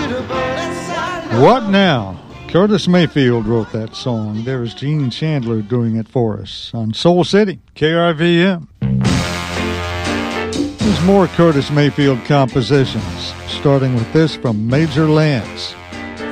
What now? Curtis Mayfield wrote that song. There's Gene Chandler doing it for us on Soul City, KRVM. There's more Curtis Mayfield compositions, starting with this from Major Lance.